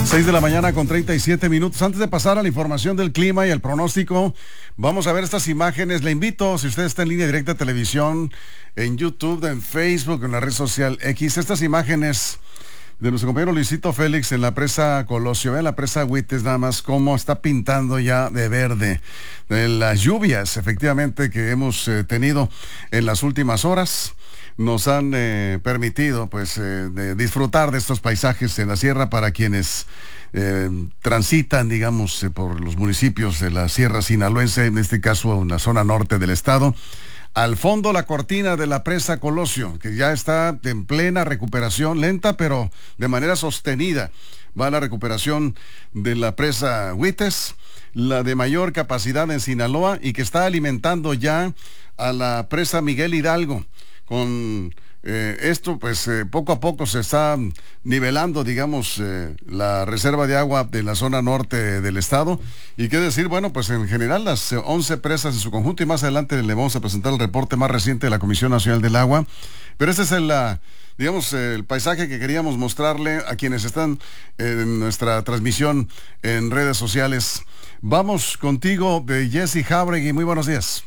6 de la mañana con 37 minutos. Antes de pasar a la información del clima y el pronóstico, vamos a ver estas imágenes. Le invito, si usted está en línea directa de televisión, en YouTube, en Facebook, en la red social X, estas imágenes de nuestro compañero Luisito Félix en la presa Colosio. Vean la presa Huites nada más cómo está pintando ya de verde. De las lluvias, efectivamente, que hemos tenido en las últimas horas, nos han permitido de disfrutar de estos paisajes en la sierra para quienes transitan, digamos, por los municipios de la sierra sinaloense, en este caso en la zona norte del estado. Al fondo la cortina de la presa Colosio, que ya está en plena recuperación, lenta pero de manera sostenida. Va la recuperación de la presa Huites, la de mayor capacidad en Sinaloa y que está alimentando ya a la presa Miguel Hidalgo. Con esto, poco a poco se está nivelando, digamos, la reserva de agua de la zona norte del estado. Y qué decir, bueno, pues en general las 11 presas en su conjunto, y más adelante le vamos a presentar el reporte más reciente de la Comisión Nacional del Agua. Pero este es el paisaje que queríamos mostrarle a quienes están en nuestra transmisión en redes sociales. Vamos contigo, de Jessy Jauregui. Muy buenos días.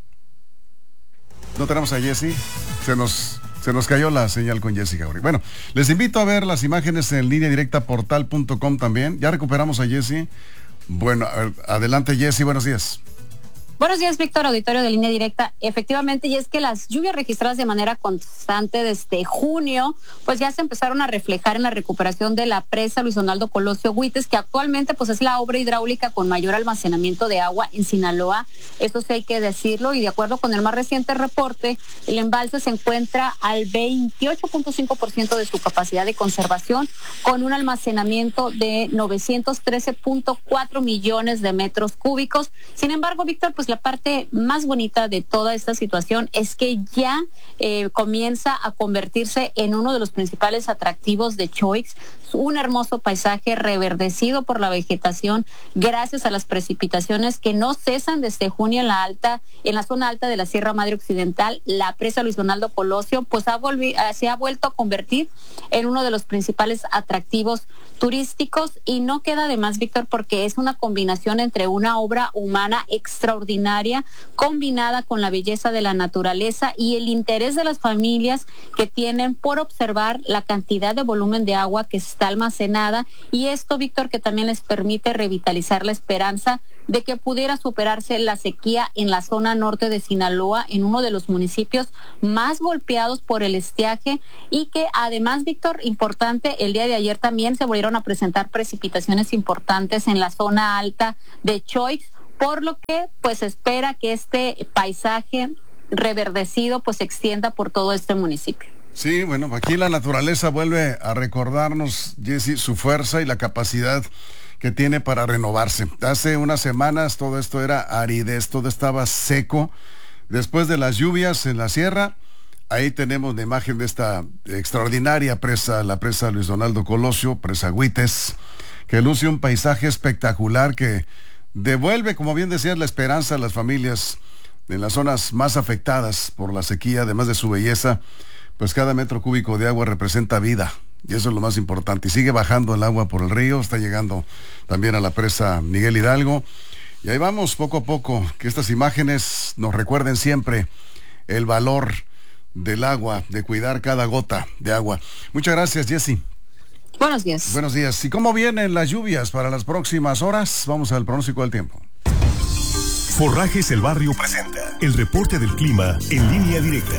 No tenemos a Jessy. Se nos cayó la señal con Jessy Jauregui. Bueno, les invito a ver las imágenes en línea directa portal.com también. Ya recuperamos a Jessy. Bueno, adelante Jessy, buenos días. Buenos días, Víctor, auditorio de Línea Directa. Efectivamente, y es que las lluvias registradas de manera constante desde junio, pues ya se empezaron a reflejar en la recuperación de la presa Luis Donaldo Colosio Huites, que actualmente pues es la obra hidráulica con mayor almacenamiento de agua en Sinaloa. Eso sí hay que decirlo, y de acuerdo con el más reciente reporte, el embalse se encuentra al 28.5% de su capacidad de conservación, con un almacenamiento de 913.4 millones de metros cúbicos. Sin embargo, Víctor, pues la parte más bonita de toda esta situación es que ya comienza a convertirse en uno de los principales atractivos de Choix, un hermoso paisaje reverdecido por la vegetación gracias a las precipitaciones que no cesan desde junio en la zona alta de la Sierra Madre Occidental. La presa Luis Donaldo Colosio pues se ha vuelto a convertir en uno de los principales atractivos turísticos, y no queda de más, Víctor, porque es una combinación entre una obra humana extraordinaria combinada con la belleza de la naturaleza y el interés de las familias que tienen por observar la cantidad de volumen de agua que está almacenada, y esto, Víctor, que también les permite revitalizar la esperanza de que pudiera superarse la sequía en la zona norte de Sinaloa, en uno de los municipios más golpeados por el estiaje, y que además, Víctor, importante, el día de ayer también se volvieron a presentar precipitaciones importantes en la zona alta de Choix, por lo que pues se espera que este paisaje reverdecido pues se extienda por todo este municipio. Sí, bueno, aquí la naturaleza vuelve a recordarnos, Jessy, su fuerza y la capacidad que tiene para renovarse. Hace unas semanas todo esto era aridez, todo estaba seco. Después de las lluvias en la sierra, ahí tenemos la imagen de esta extraordinaria presa, la presa Luis Donaldo Colosio, presa Huites, que luce un paisaje espectacular que devuelve, como bien decías, la esperanza a las familias en las zonas más afectadas por la sequía. Además de su belleza, pues cada metro cúbico de agua representa vida, y eso es lo más importante. Y sigue bajando el agua por el río, está llegando también a la presa Miguel Hidalgo, y ahí vamos poco a poco. Que estas imágenes nos recuerden siempre el valor del agua, de cuidar cada gota de agua. Muchas gracias, Jessy. Buenos días. Buenos días. ¿Y cómo vienen las lluvias para las próximas horas? Vamos al pronóstico del tiempo. Forrajes El Barrio presenta el reporte del clima en Línea Directa.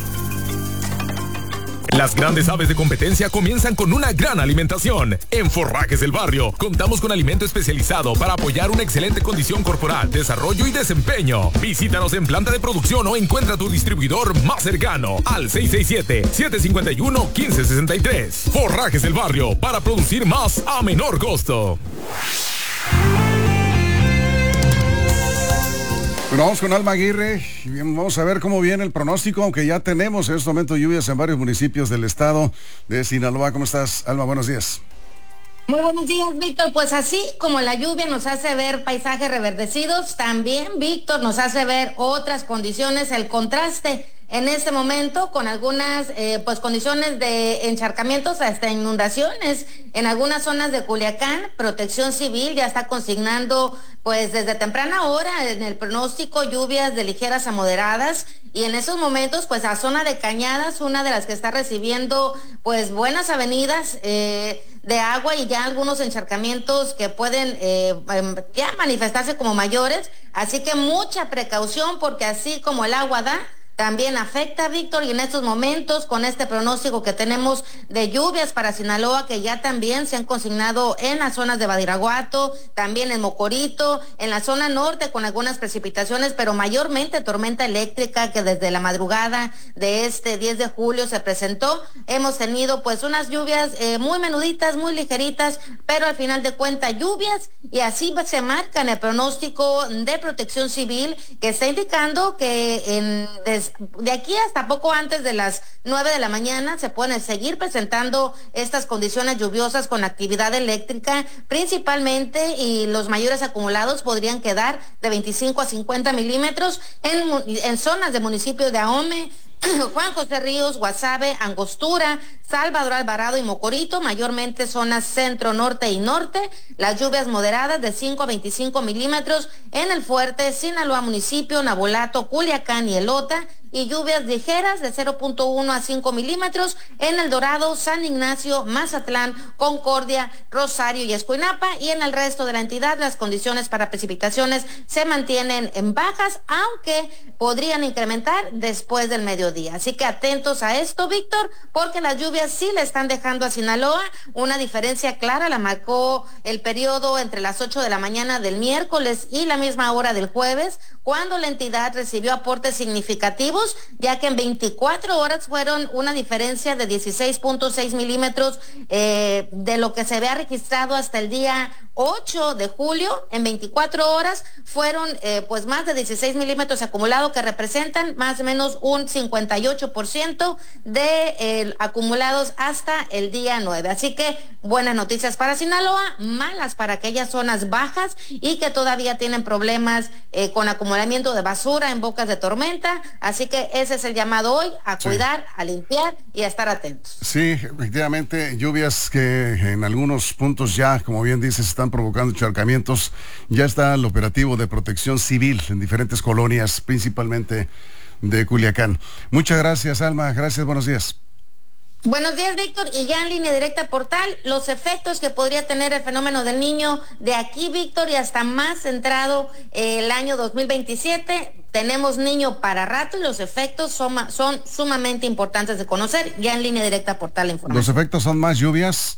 Las grandes aves de competencia comienzan con una gran alimentación. En Forrajes El Barrio contamos con alimento especializado para apoyar una excelente condición corporal, desarrollo y desempeño. Visítanos en planta de producción o encuentra tu distribuidor más cercano al 667-751-1563. Forrajes El Barrio, para producir más a menor costo. Bueno, vamos con Alma Aguirre y vamos a ver cómo viene el pronóstico, aunque ya tenemos en este momento lluvias en varios municipios del estado de Sinaloa. ¿Cómo estás, Alma? Buenos días. Muy buenos días, Víctor. Pues así como la lluvia nos hace ver paisajes reverdecidos, también, Víctor, nos hace ver otras condiciones, el contraste en este momento con algunas pues condiciones de encharcamientos hasta inundaciones en algunas zonas de Culiacán. Protección Civil ya está consignando pues desde temprana hora en el pronóstico lluvias de ligeras a moderadas, y en esos momentos pues a zona de Cañadas, una de las que está recibiendo pues buenas avenidas de agua y ya algunos encharcamientos que pueden ya manifestarse como mayores, así que mucha precaución porque así como el agua da, también afecta, Víctor, y en estos momentos con este pronóstico que tenemos de lluvias para Sinaloa, que ya también se han consignado en las zonas de Badiraguato, también en Mocorito, en la zona norte con algunas precipitaciones, pero mayormente tormenta eléctrica que desde la madrugada de este 10 de julio se presentó. Hemos tenido pues unas lluvias muy menuditas, muy ligeritas, pero al final de cuentas lluvias, y así se marca en el pronóstico de Protección Civil, que está indicando que de aquí hasta poco antes de las 9 de la mañana se pueden seguir presentando estas condiciones lluviosas con actividad eléctrica principalmente, y los mayores acumulados podrían quedar de 25 a 50 milímetros en zonas de municipios de Ahome, Juan José Ríos, Guasave, Angostura, Salvador Alvarado y Mocorito, mayormente zonas centro, norte y norte. Las lluvias moderadas de 5 a 25 milímetros en el Fuerte, Sinaloa municipio, Nabolato, Culiacán y Elota, y lluvias ligeras de 0.1 a 5 milímetros en El Dorado, San Ignacio, Mazatlán, Concordia, Rosario y Escuinapa, y en el resto de la entidad las condiciones para precipitaciones se mantienen en bajas, aunque podrían incrementar después del mediodía. Así que atentos a esto, Víctor, porque las lluvias sí le están dejando a Sinaloa. Una diferencia clara la marcó el periodo entre las 8 de la mañana del miércoles y la misma hora del jueves, cuando la entidad recibió aportes significativos, ya que en 24 horas fueron una diferencia de 16.6 milímetros de lo que se había registrado hasta el día 8 de julio. En 24 horas fueron pues más de 16 milímetros acumulados, que representan más o menos un 58% de acumulados hasta el día 9. Así que buenas noticias para Sinaloa, malas para aquellas zonas bajas y que todavía tienen problemas con acumulamiento de basura en bocas de tormenta. Así que ese es el llamado hoy, a cuidar, a limpiar y a estar atentos. Sí, efectivamente, lluvias que en algunos puntos ya, como bien dices, están provocando encharcamientos. Ya está el operativo de Protección Civil en diferentes colonias, principalmente de Culiacán. Muchas gracias, Alma. Gracias, buenos días. Buenos días, Víctor. Y ya en línea directa portal, los efectos que podría tener el fenómeno del Niño de aquí, Víctor, y hasta más centrado el año 2027. Tenemos niño para rato y los efectos son sumamente importantes de conocer. Ya en línea directa portal la información. ¿Los efectos son más lluvias?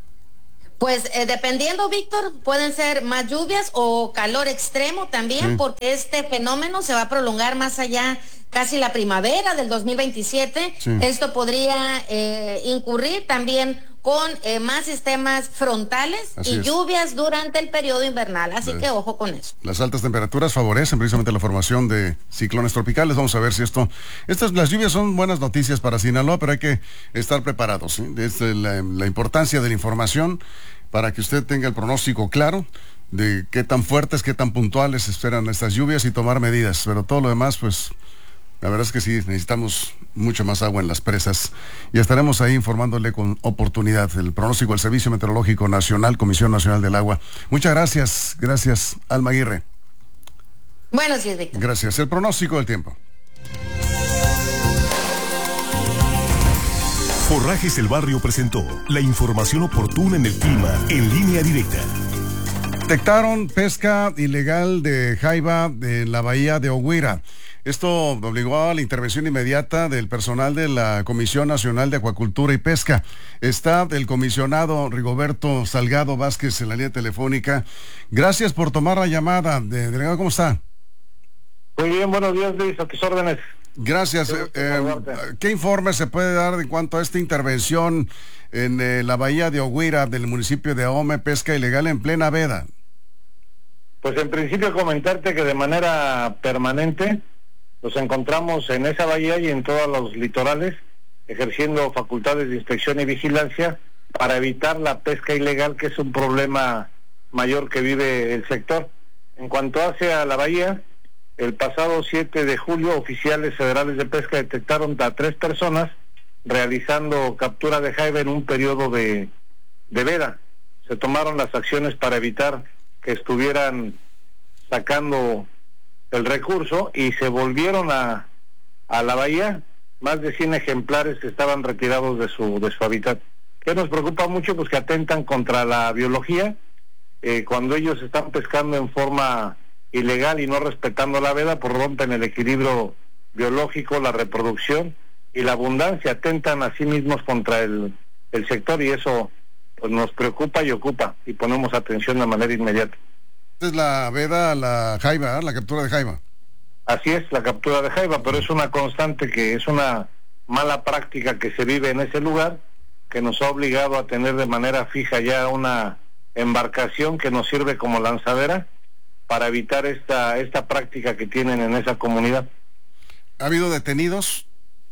Pues dependiendo, Víctor, pueden ser más lluvias o calor extremo también, porque este fenómeno se va a prolongar más allá, casi la primavera del 2027. Sí. Esto podría incurrir también con más sistemas frontales y lluvias durante el periodo invernal, así que ojo con eso. Las altas temperaturas favorecen precisamente la formación de ciclones tropicales. Vamos a ver si las lluvias son buenas noticias para Sinaloa, pero hay que estar preparados, ¿sí? Es la importancia de la información para que usted tenga el pronóstico claro de qué tan fuertes, qué tan puntuales esperan estas lluvias y tomar medidas, pero todo lo demás, pues la verdad es que sí, necesitamos mucho más agua en las presas y estaremos ahí informándole con oportunidad. El pronóstico del Servicio Meteorológico Nacional, Comisión Nacional del Agua. Muchas gracias, Alma Aguirre. Buenos días, Víctor. Gracias. El pronóstico del tiempo. Forrajes El Barrio presentó la información oportuna en el clima en línea directa. Detectaron pesca ilegal de jaiba en la bahía de Oguira. Esto obligó a la intervención inmediata del personal de la Comisión Nacional de Acuacultura y Pesca. Está el comisionado Rigoberto Salgado Vázquez en la línea telefónica. Gracias por tomar la llamada. Delegado, ¿cómo está? Muy bien, buenos días, Luis, a tus órdenes. Gracias. ¿Qué informe se puede dar en cuanto a esta intervención en la bahía de Oguira del municipio de Ahome, pesca ilegal en plena veda? Pues en principio comentarte que de manera permanente nos encontramos en esa bahía y en todos los litorales ejerciendo facultades de inspección y vigilancia para evitar la pesca ilegal, que es un problema mayor que vive el sector. En cuanto hace a la bahía, el pasado 7 de julio, oficiales federales de pesca detectaron a 3 personas realizando captura de jaiba en un periodo de veda. Se tomaron las acciones para evitar que estuvieran sacando el recurso y se volvieron a la bahía más de 100 ejemplares que estaban retirados de su hábitat. ¿Qué nos preocupa mucho? Pues que atentan contra la biología. Cuando ellos están pescando en forma ilegal y no respetando la veda, pues rompen el equilibrio biológico, la reproducción y la abundancia, atentan a sí mismos contra el sector, y eso pues nos preocupa y ocupa, y ponemos atención de manera inmediata. Es la veda, la jaiba, la captura de jaiba. Así es, la captura de jaiba, pero es una constante, que es una mala práctica que se vive en ese lugar, que nos ha obligado a tener de manera fija ya una embarcación que nos sirve como lanzadera para evitar esta práctica que tienen en esa comunidad. ¿Ha habido detenidos?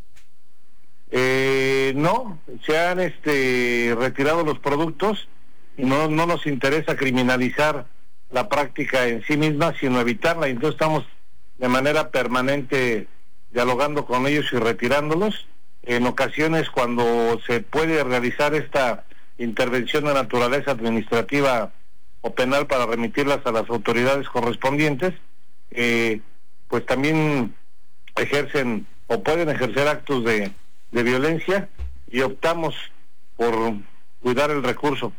No, se han retirado los productos, y no nos interesa criminalizar la práctica en sí misma, sino evitarla. Entonces estamos de manera permanente dialogando con ellos y retirándolos. En ocasiones, cuando se puede realizar esta intervención de naturaleza administrativa o penal para remitirlas a las autoridades correspondientes, pues también ejercen o pueden ejercer actos de violencia, y optamos por cuidar el recurso.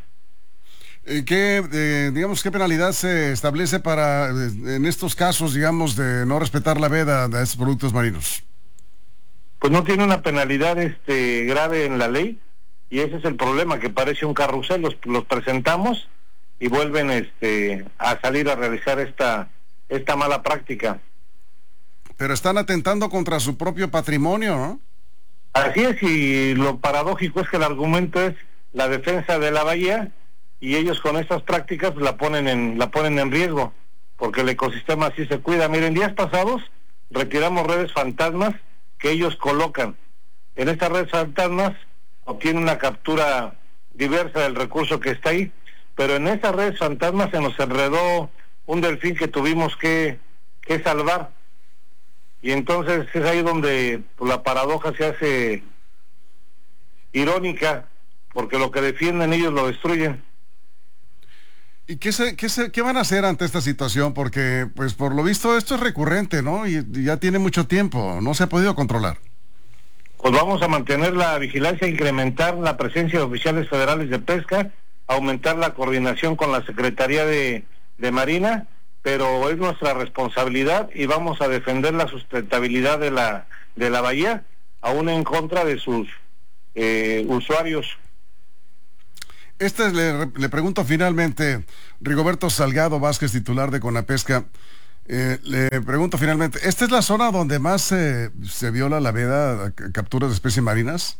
¿Qué penalidad se establece para, en estos casos, digamos, de no respetar la veda de estos productos marinos? Pues no tiene una penalidad grave en la ley, y ese es el problema, que parece un carrusel. Los presentamos y vuelven a salir a realizar esta mala práctica. Pero están atentando contra su propio patrimonio, ¿no? Así es, y lo paradójico es que el argumento es la defensa de la bahía, y ellos con estas prácticas la ponen en riesgo, porque el ecosistema así se cuida. Miren, días pasados retiramos redes fantasmas que ellos colocan. En estas redes fantasmas obtienen una captura diversa del recurso que está ahí, pero en esas redes fantasmas se nos enredó un delfín que tuvimos que salvar. Y entonces es ahí donde la paradoja se hace irónica, porque lo que defienden ellos lo destruyen. ¿Y qué van a hacer ante esta situación? Porque, pues, por lo visto, esto es recurrente, ¿no? Y ya tiene mucho tiempo, no se ha podido controlar. Pues vamos a mantener la vigilancia, incrementar la presencia de oficiales federales de pesca, aumentar la coordinación con la Secretaría de Marina, pero es nuestra responsabilidad, y vamos a defender la sustentabilidad de la bahía, aún en contra de sus usuarios. Le pregunto finalmente, Rigoberto Salgado Vázquez, titular de Conapesca, le pregunto finalmente, ¿esta es la zona donde más se viola la veda, capturas de especies marinas?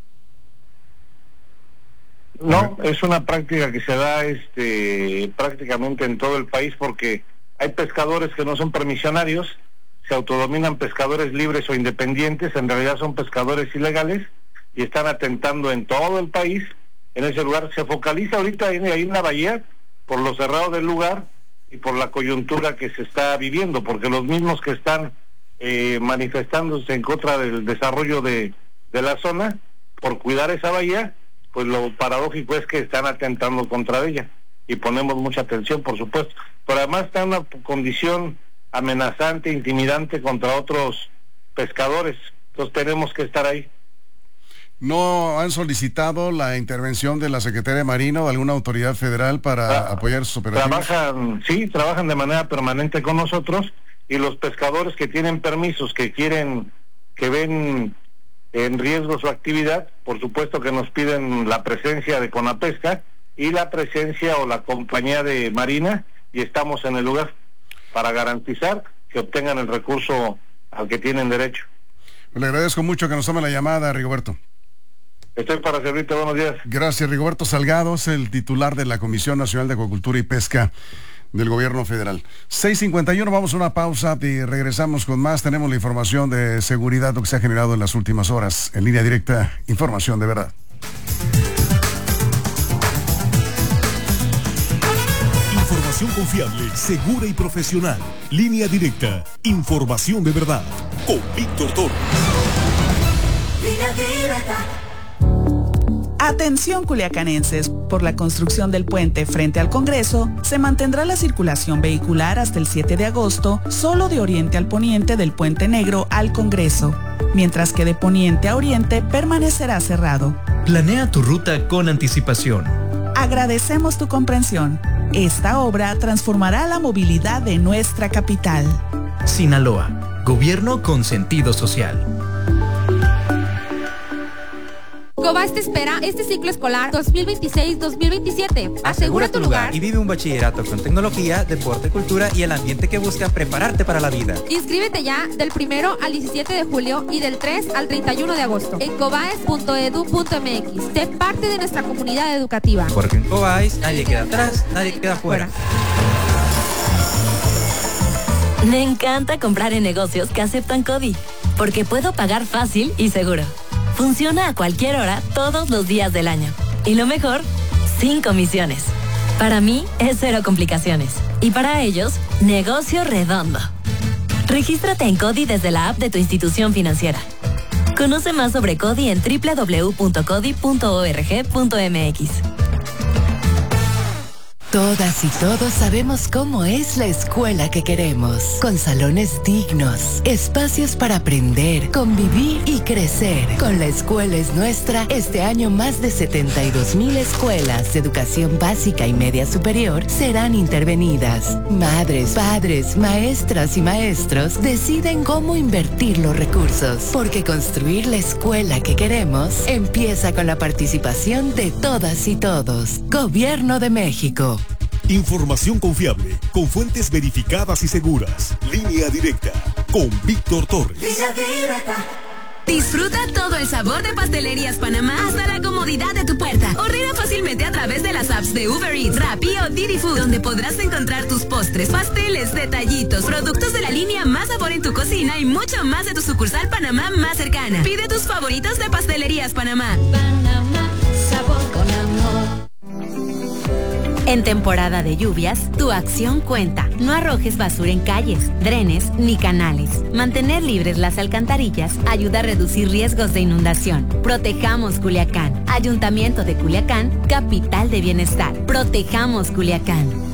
No, es una práctica que se da prácticamente en todo el país, porque hay pescadores que no son permisionarios, se autodominan pescadores libres o independientes, en realidad son pescadores ilegales, y están atentando en todo el país. En ese lugar se focaliza ahorita ahí en la bahía por lo cerrado del lugar y por la coyuntura que se está viviendo, porque los mismos que están manifestándose en contra del desarrollo de la zona por cuidar esa bahía, pues lo paradójico es que están atentando contra ella, y ponemos mucha atención, por supuesto, pero además está en una condición amenazante, intimidante contra otros pescadores, entonces tenemos que estar ahí. ¿No han solicitado la intervención de la Secretaría de Marina o de alguna autoridad federal para apoyar sus operaciones? Trabajan de manera permanente con nosotros, y los pescadores que tienen permisos, que ven en riesgo su actividad, por supuesto que nos piden la presencia de Conapesca y la presencia o la compañía de Marina, y estamos en el lugar para garantizar que obtengan el recurso al que tienen derecho. Le agradezco mucho que nos tome la llamada, Rigoberto. Estoy para servirte, buenos días. Gracias, Rigoberto Salgado, es el titular de la Comisión Nacional de Acuacultura y Pesca del Gobierno Federal. 6:51, vamos a una pausa y regresamos con más. Tenemos la información de seguridad, lo que se ha generado en las últimas horas. En Línea Directa, información de verdad. Información Información confiable, segura y profesional. Línea Directa. Información de verdad. Con Víctor Torres. Línea Directa. Atención culiacanenses, por la construcción del puente frente al Congreso, se mantendrá la circulación vehicular hasta el 7 de agosto, solo de oriente al poniente del Puente Negro al Congreso, mientras que de poniente a oriente permanecerá cerrado. Planea tu ruta con anticipación. Agradecemos tu comprensión. Esta obra transformará la movilidad de nuestra capital. Sinaloa, gobierno con sentido social. Cobás te espera este ciclo escolar 2026-2027. Asegura tu lugar y vive un bachillerato con tecnología, deporte, cultura y el ambiente que busca prepararte para la vida. Inscríbete ya del 1 al 17 de julio y del 3 al 31 de agosto en cobaes.edu.mx. Sé parte de nuestra comunidad educativa. Porque en Cobáis nadie queda atrás, nadie queda fuera. Me encanta comprar en negocios que aceptan CODI, porque puedo pagar fácil y seguro. Funciona a cualquier hora, todos los días del año. Y lo mejor, sin comisiones. Para mí, es cero complicaciones. Y para ellos, negocio redondo. Regístrate en CODI desde la app de tu institución financiera. Conoce más sobre CODI en www.codi.org.mx. Todas y todos sabemos cómo es la escuela que queremos, con salones dignos, espacios para aprender, convivir y crecer. Con La Escuela es Nuestra, este año más de 72,000 escuelas de educación básica y media superior serán intervenidas. Madres, padres, maestras y maestros deciden cómo invertir los recursos, porque construir la escuela que queremos empieza con la participación de todas y todos. Gobierno de México. Información confiable, con fuentes verificadas y seguras. Línea Directa, con Víctor Torres. Línea Directa. Disfruta todo el sabor de Pastelerías Panamá hasta la comodidad de tu puerta. Ordena fácilmente a través de las apps de Uber Eats, Rappi o Didi Food, donde podrás encontrar tus postres, pasteles, detallitos, productos de la línea Más Sabor en tu cocina y mucho más de tu sucursal Panamá más cercana. Pide tus favoritos de Pastelerías Panamá. Panamá, sabor con amor. En temporada de lluvias, tu acción cuenta. No arrojes basura en calles, drenes ni canales. Mantener libres las alcantarillas ayuda a reducir riesgos de inundación. Protejamos Culiacán. Ayuntamiento de Culiacán, capital de bienestar. Protejamos Culiacán.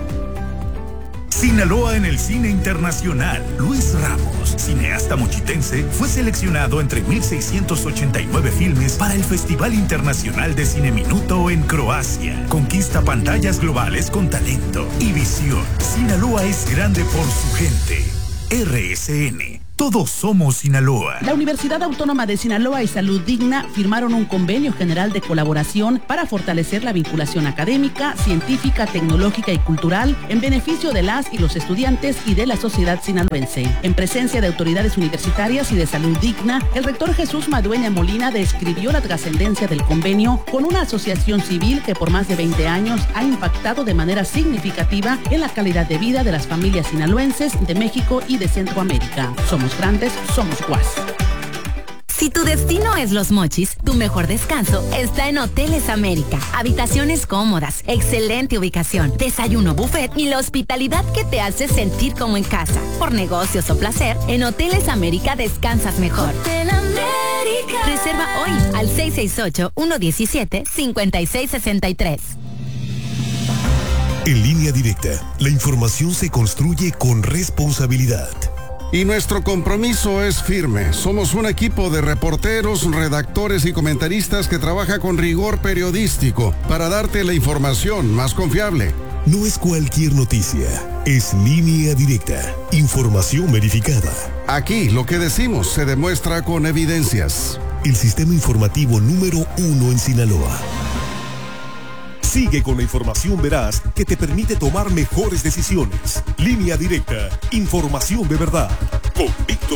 Sinaloa en el cine internacional. Luis Ramos, cineasta mochitense, fue seleccionado entre 1,689 filmes para el Festival Internacional de Cine Minuto en Croacia. Conquista pantallas globales con talento y visión. Sinaloa es grande por su gente. RSN. Todos somos Sinaloa. La Universidad Autónoma de Sinaloa y Salud Digna firmaron un convenio general de colaboración para fortalecer la vinculación académica, científica, tecnológica y cultural en beneficio de las y los estudiantes y de la sociedad sinaloense. En presencia de autoridades universitarias y de Salud Digna, el rector Jesús Madueña Molina describió la trascendencia del convenio con una asociación civil que por más de 20 años ha impactado de manera significativa en la calidad de vida de las familias sinaloenses de México y de Centroamérica. Somos grandes, somos Guas. Si tu destino es Los Mochis, tu mejor descanso está en Hoteles América. Habitaciones cómodas, excelente ubicación, desayuno buffet y la hospitalidad que te hace sentir como en casa. Por negocios o placer, en Hoteles América descansas mejor. Hotel América. Reserva hoy al 668-117-5663. En Línea Directa, la información se construye con responsabilidad. Y nuestro compromiso es firme. Somos un equipo de reporteros, redactores y comentaristas que trabaja con rigor periodístico para darte la información más confiable. No es cualquier noticia, es Línea Directa, información verificada. Aquí lo que decimos se demuestra con evidencias. El sistema informativo número 1 en Sinaloa. Sigue con la información veraz que te permite tomar mejores decisiones. Línea Directa, información de verdad. Con Víctor